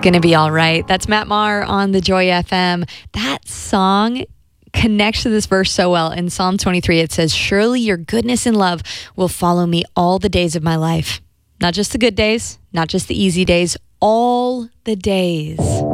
gonna be all right. That's Matt Maher on the Joy FM. That song connects to this verse so well. In Psalm 23, it says, "Surely your goodness and love will follow me all the days of my life." Not just the good days, not just the easy days, all the days.